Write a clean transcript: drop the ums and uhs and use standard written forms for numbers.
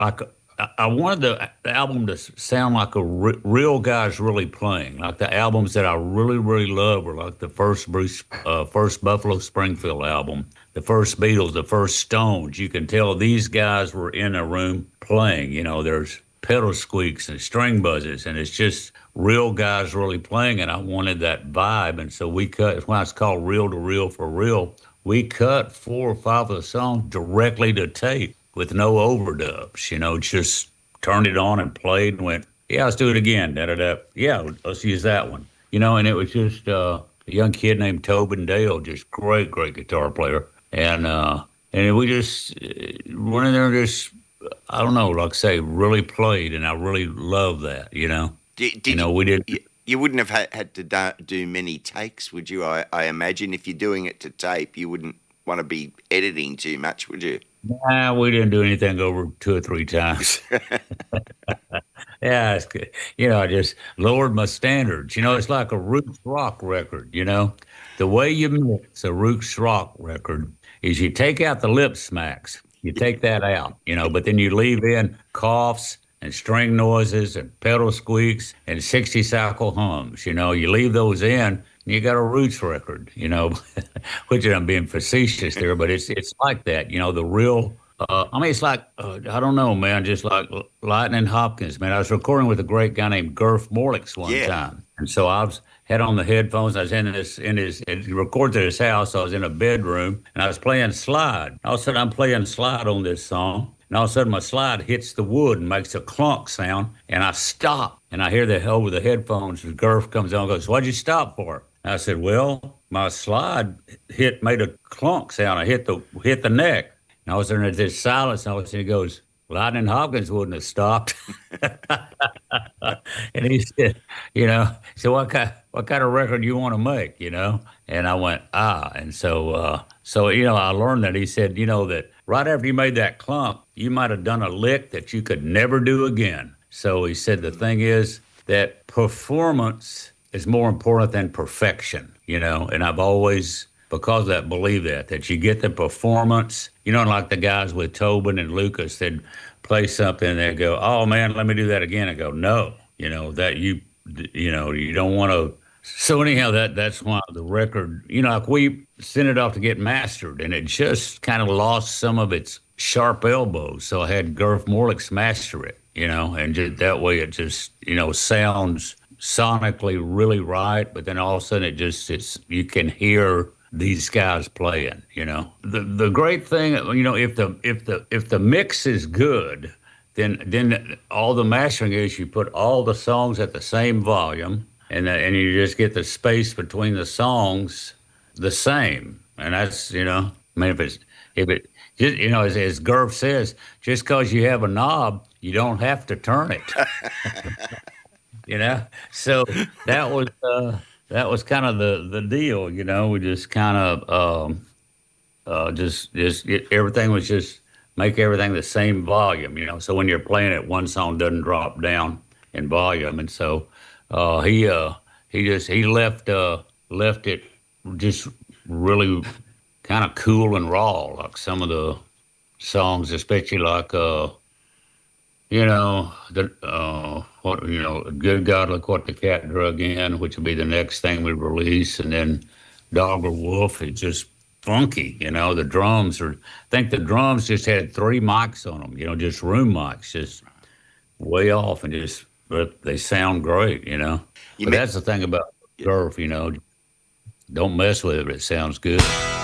like I wanted the album to sound like real guys really playing. Like the albums that I really, really love were like the first Buffalo Springfield album, the first Beatles, the first Stones. You can tell these guys were in a room playing. There's pedal squeaks and string buzzes, and it's just real guys really playing. And I wanted that vibe, and so we cut. It's why it's called Reel to Reel for Real. We cut 4 or 5 of the songs directly to tape with no overdubs, just turned it on and played and went, yeah, let's do it again. Da, da, da. Yeah, let's use that one. And it was just a young kid named Tobin Dale, just great, great guitar player. And we just went in there and just, I don't know, like I say, really played, and I really love that, we did. You wouldn't have had to do many takes, would you? I imagine if you're doing it to tape, you wouldn't want to be editing too much, would you? Nah, we didn't do anything over 2 or 3 times. Yeah, it's good. I just lowered my standards. It's like a roots rock record. The way you mix a roots rock record is you take out the lip smacks. You take that out, but then you leave in coughs and string noises and pedal squeaks and 60 cycle hums. You leave those in, and you got a roots record, which I'm being facetious there, but it's like that, the real, it's like, I don't know, man, just like Lightning Hopkins, man. I was recording with a great guy named Gurf Morlix one time. And so had on the headphones. I was he records at his house. So I was in a bedroom, and I was playing slide. All of a sudden, I'm playing slide on this song. And all of a sudden, my slide hits the wood and makes a clunk sound, and I stop. And I hear over the headphones, the Gurf comes on and goes, "What'd you stop for?" And I said, "Well, my slide made a clunk sound. I hit the neck." And all of a sudden, there's silence. And all of a sudden, he goes, "Lightning Hopkins wouldn't have stopped." And he said, "So what kind of record do you want to make?" And I went, And so I learned that. He said, that right after you made that clunk, you might have done a lick that you could never do again. So he said the thing is that performance is more important than perfection, and I've always, because of that, believe that you get the performance, like the guys with Tobin and Lucas, they'd play something and they'd go, "Oh man, let me do that again." I go, "No, that you don't want to." So anyhow, that's why the record, like we sent it off to get mastered, and it just kind of lost some of its sharp elbows. So I had Gurf Morlix master it, and just that way it just, sounds sonically really right. But then all of a sudden you can hear these guys playing, The great thing, if the mix is good, then all the mastering is you put all the songs at the same volume. And you just get the space between the songs the same, and that's if it just as Gurf says, just because you have a knob, you don't have to turn it. So that was kind of the deal. We just kind of everything was just make everything the same volume. So when you're playing it, one song doesn't drop down in volume, and so. He left it just really kind of cool and raw, like some of the songs, especially like Good God, Look What the Cat Drug In, which will be the next thing we release, and then Dog or Wolf. It's just funky, The drums I think the drums just had 3 mics on them, just room mics, just way off and just. But they sound great, But that's the thing about Gurf, don't mess with it, but it sounds good.